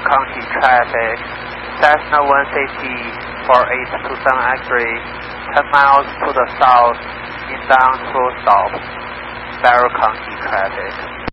County traffic. Cessna 160 for 827 X-ray, 10 miles to the south, inbound full stop. Barrow County traffic.